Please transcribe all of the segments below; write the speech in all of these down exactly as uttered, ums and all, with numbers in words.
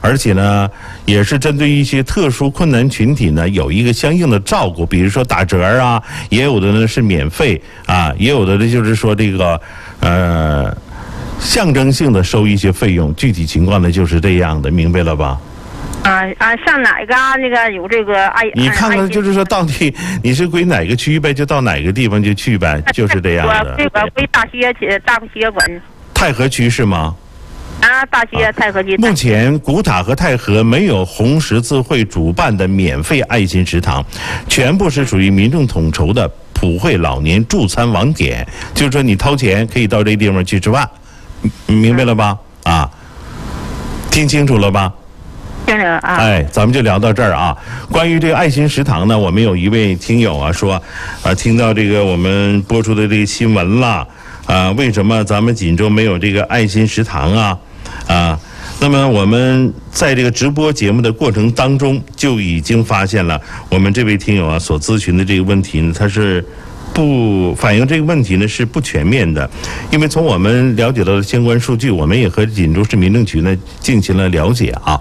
而且呢，也是针对一些特殊困难群体呢，有一个相应的照顾，比如说打折啊，也有的呢是免费啊，也有的呢就是说这个呃象征性的收一些费用，具体情况呢就是这样的，明白了吧？ 啊啊，上哪个那个有这个爱？ 你看看，就是说到底你是归哪个区呗，就到哪个地方就去呗，就是这样的。 我这个归大歇大歇管。 太和区是吗？ 啊，大歇太和区。 目前古塔和太和没有红十字会主办的免费爱心食堂，全部是属于民众统筹的普惠老年助餐网点，就是说你掏钱可以到这个地方去吃饭，明白了吧？啊，听清楚了吧？ 听着啊， 哎，咱们就聊到这儿啊。关于这个爱心食堂呢，我们有一位听友啊说，啊，听到这个我们播出的这个新闻了，啊，为什么咱们锦州没有这个爱心食堂啊？啊，那么我们在这个直播节目的过程当中，就已经发现了我们这位听友啊所咨询的这个问题呢，它是不反映这个问题呢是不全面的，因为从我们了解到的相关数据，我们也和锦州市民政局呢进行了了解啊。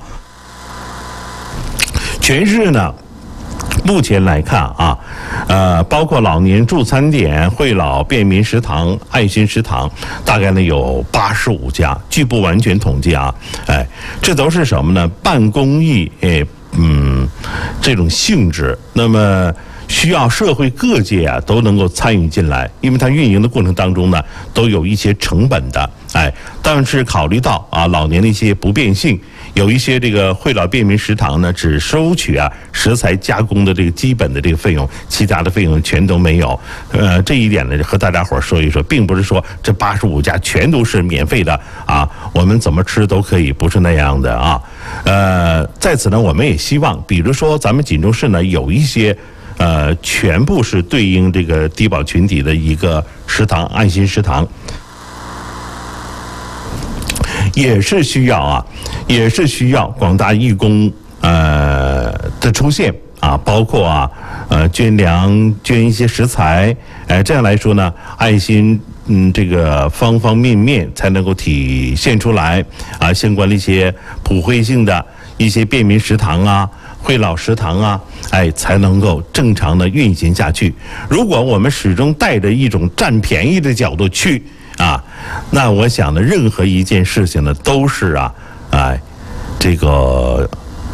全市呢，目前来看啊，呃，包括老年助餐点、惠老便民食堂、爱心食堂，大概呢有八十五家，据不完全统计啊，哎，这都是什么呢？办公益，哎，嗯，这种性质。那么需要社会各界啊都能够参与进来，因为它运营的过程当中呢，都有一些成本的，哎，但是考虑到啊老年的一些不便性。有一些这个惠老便民食堂呢，只收取啊食材加工的这个基本的这个费用，其他的费用全都没有。呃，这一点呢，和大家伙说一说，并不是说这八十五家全都是免费的啊，我们怎么吃都可以，不是那样的啊。呃，在此呢，我们也希望，比如说咱们锦州市呢，有一些呃，全部是对应这个低保群体的一个食堂，爱心食堂。也是需要啊，也是需要广大义工呃的出现啊，包括啊呃捐粮、捐一些食材，哎、呃，这样来说呢，爱心嗯这个方方面面才能够体现出来啊，相关的一些普惠性的一些便民食堂啊。惠老食堂啊，哎，才能够正常的运行下去。如果我们始终带着一种占便宜的角度去啊，那我想呢，任何一件事情呢，都是啊，哎，这个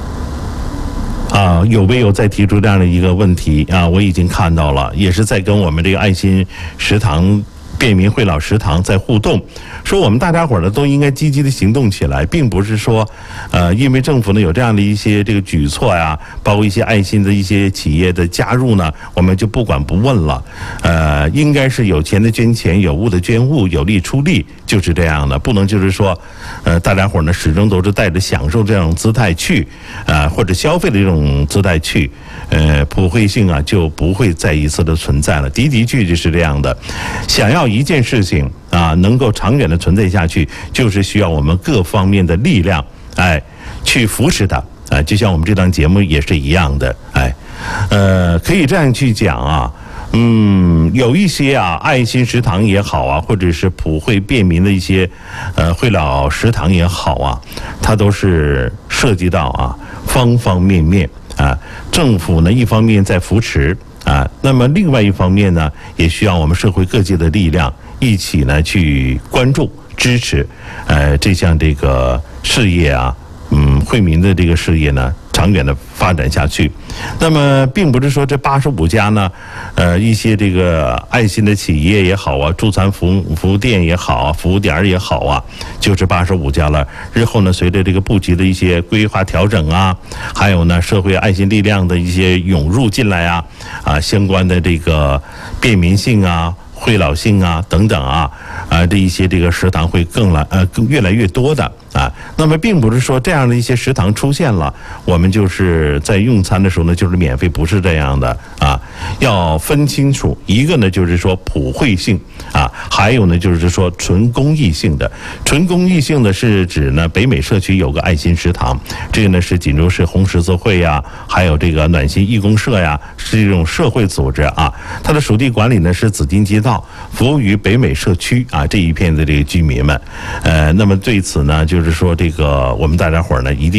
啊，有没有再提出这样的一个问题啊？我已经看到了，也是在跟我们这个爱心食堂。便民惠老食堂在互动，说我们大家伙呢都应该积极的行动起来，并不是说，呃，因为政府呢有这样的一些这个举措呀，包括一些爱心的一些企业的加入呢，我们就不管不问了。呃，应该是有钱的捐钱，有物的捐物，有力出力，就是这样的，不能就是说，呃，大家伙呢始终都是带着享受这种姿态去，啊、呃，或者消费的这种姿态去，呃，普惠性啊就不会再一次的存在了。的的确确是这样的，想要一件事情啊，能够长远的存在下去，就是需要我们各方面的力量，哎，去扶持它，啊，就像我们这档节目也是一样的，哎，呃，可以这样去讲啊，嗯，有一些啊，爱心食堂也好啊，或者是普惠便民的一些呃惠老食堂也好啊，它都是涉及到啊方方面面啊，政府呢一方面在扶持。啊，那么另外一方面呢，也需要我们社会各界的力量一起呢去关注、支持，呃，这项这个事业啊，嗯，惠民的这个事业呢，长远的发展下去。那么，并不是说这八十五家呢，呃，一些这个爱心的企业也好啊，助餐服务服务店也好啊，服务点也好啊，就是八十五家了。日后呢，随着这个布局的一些规划调整啊，还有呢，社会爱心力量的一些涌入进来啊，啊，相关的这个便民性啊。惠老性啊等等啊，啊这一些这个食堂会更来呃更越来越多的啊。那么并不是说这样的一些食堂出现了，我们就是在用餐的时候呢就是免费，不是这样的啊。要分清楚，一个呢就是说普惠性啊，还有呢就是说纯公益性的。纯公益性的是指呢北美社区有个爱心食堂，这个呢是锦州市红十字会呀，还有这个暖心义工社呀，是这种社会组织啊。它的属地管理呢是紫金街道。服务于北美社区啊这一片的这个居民们，呃，那么对此呢，就是说这个我们大家伙儿呢一定。